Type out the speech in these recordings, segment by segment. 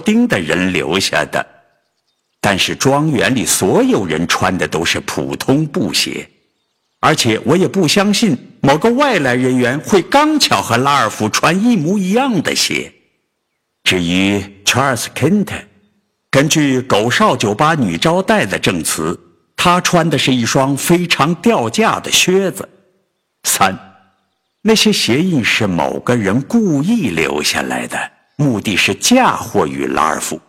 丁的人留下的。但是庄园里所有人穿的都是普通布鞋，而且我也不相信某个外来人员会刚巧和拉尔夫穿一模一样的鞋。至于 Charles Kent， 根据狗哨酒吧女招待的证词，他穿的是一双非常掉价的靴子。3，那些鞋印是某个人故意留下来的，目的是嫁祸于拉尔夫。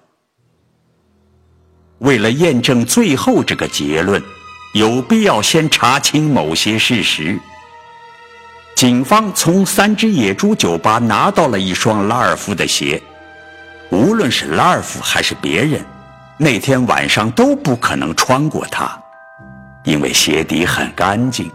为了验证最后这个结论，有必要先查清某些事实。警方从3只野猪酒吧拿到了一双拉尔夫的鞋，无论是拉尔夫还是别人，那天晚上都不可能穿过它，因为鞋底很干净。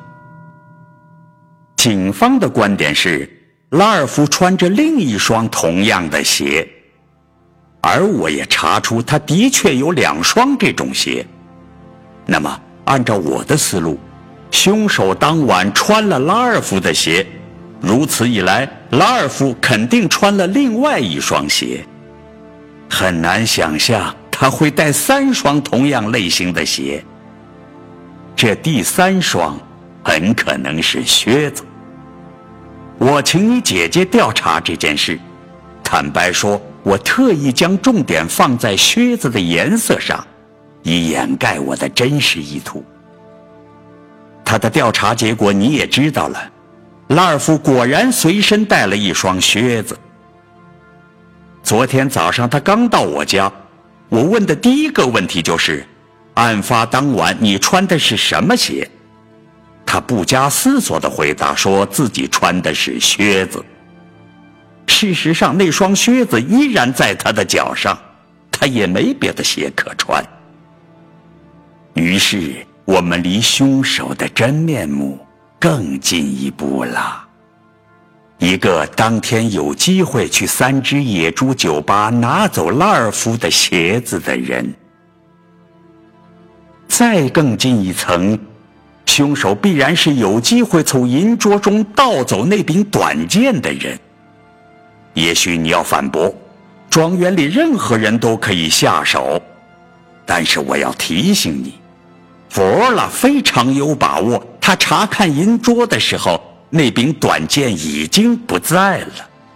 警方的观点是，拉尔夫穿着另一双同样的鞋，而我也查出他的确有2双这种鞋。那么按照我的思路，凶手当晚穿了拉尔夫的鞋，如此一来，拉尔夫肯定穿了另外一双鞋。很难想象他会带3双同样类型的鞋，这第3双很可能是靴子。我请你姐姐调查这件事，坦白说，我特意将重点放在靴子的颜色上，以掩盖我的真实意图。他的调查结果你也知道了，拉尔夫果然随身带了一双靴子。昨天早上他刚到我家，我问的第一个问题就是，案发当晚你穿的是什么鞋？他不加思索地回答说自己穿的是靴子。事实上，那双靴子依然在他的脚上，他也没别的鞋可穿。于是我们离凶手的真面目更进一步了。一个当天有机会去3只野猪酒吧拿走拉尔夫的鞋子的人。再更进一层，凶手必然是有机会从银桌中盗走那柄短剑的人。也许你要反驳，庄园里任何人都可以下手，但是我要提醒你，佛罗拉非常有把握，他查看银桌的时候，那柄短剑已经不在了。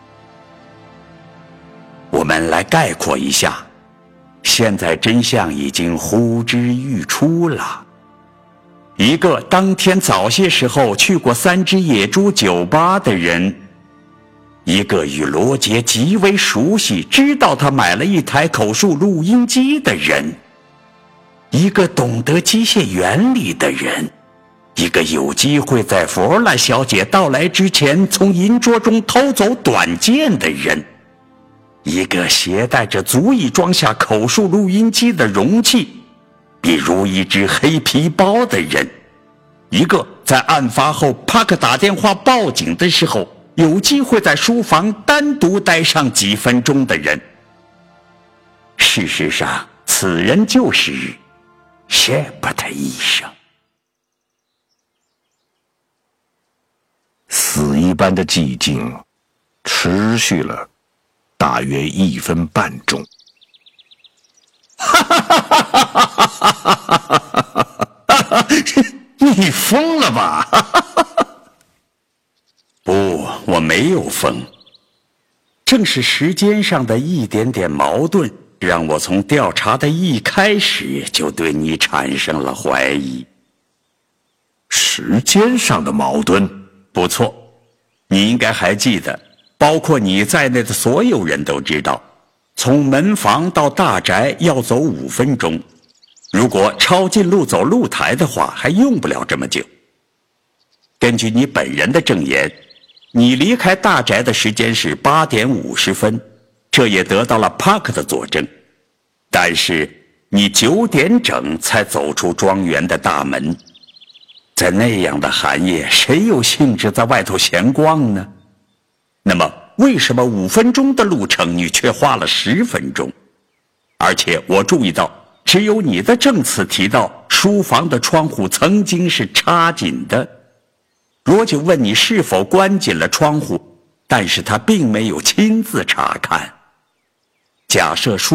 我们来概括一下，现在真相已经呼之欲出了。一个当天早些时候去过3只野猪酒吧的人，一个与罗杰极为熟悉，知道他买了一台口述录音机的人，一个懂得机械原理的人，一个有机会在佛罗拉小姐到来之前从银桌中偷走短剑的人，一个携带着足以装下口述录音机的容器，比如一只黑皮包的人，一个在案发后帕克打电话报警的时候有机会在书房单独待上几分钟的人。事实上，此人就是谢伯特医生。 死一般的寂静持续了大约1分半钟。 你疯了吧？不，我没有疯。正是时间上的一点点矛盾，让我从调查的一开始就对你产生了怀疑。 时间上的矛盾？ 不错，你应该还记得，包括你在内的所有人都知道，从门房到大宅要走5分钟，如果抄近路走露台的话，还用不了这么久。根据你本人的证言，你离开大宅的时间是8点50分，这也得到了帕克的佐证。但是你9点整才走出庄园的大门，在那样的寒夜，谁有兴致在外头闲逛呢？那么为什么5分钟的路程你却花了10分钟？而且我注意到，只有你的证词提到书房的窗户曾经是插紧的。罗就问你是否关紧了窗户，但是他并没有亲自查看。假设书